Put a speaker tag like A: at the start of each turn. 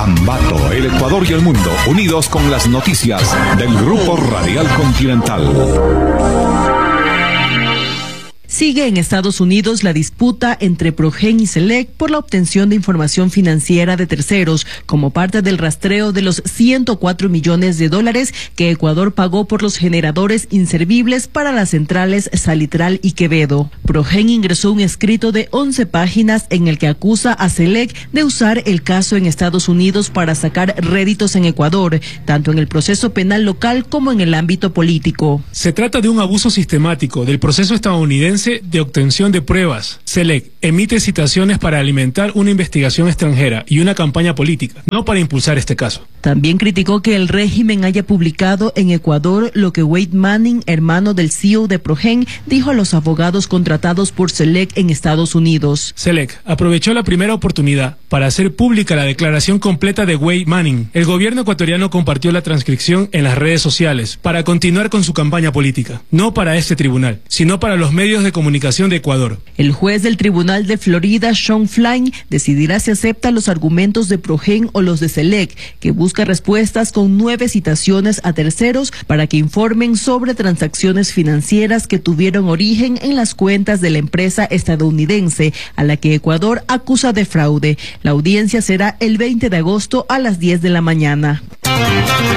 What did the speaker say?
A: Ambato, el Ecuador y el mundo, unidos con las noticias del Grupo Radial Continental.
B: Sigue en Estados Unidos la disputa entre Progen y Selec por la obtención de información financiera de terceros como parte del rastreo de los $104 millones que Ecuador pagó por los generadores inservibles para las centrales Salitral y Quevedo. Progen ingresó un escrito de 11 páginas en el que acusa a Selec de usar el caso en Estados Unidos para sacar réditos en Ecuador, tanto en el proceso penal local como en el ámbito político.
C: Se trata de un abuso sistemático del proceso estadounidense de obtención de pruebas. Selec emite citaciones para alimentar una investigación extranjera y una campaña política, no para impulsar este caso.
B: También criticó que el régimen haya publicado en Ecuador lo que Wade Manning, hermano del CEO de Progen, dijo a los abogados contratados por Selec en Estados Unidos.
C: Selec aprovechó la primera oportunidad para hacer pública la declaración completa de Wade Manning. El gobierno ecuatoriano compartió la transcripción en las redes sociales para continuar con su campaña política, no para este tribunal, sino para los medios de comunicación de Ecuador.
B: El juez del Tribunal de Florida, Sean Flynn, decidirá si acepta los argumentos de Progen o los de Selec, que busca respuestas con 9 citaciones a terceros para que informen sobre transacciones financieras que tuvieron origen en las cuentas de la empresa estadounidense a la que Ecuador acusa de fraude. La audiencia será el 20 de agosto a las 10 de la mañana.